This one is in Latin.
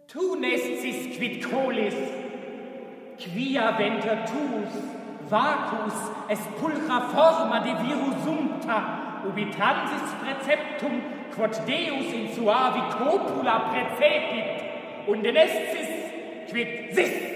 Tu nescis quid colis, quia venter tuus, vacus est pulchra forma de virusumta, ubi transis preceptum, quod Deus in suavi copula precepit, und nescis quid sis.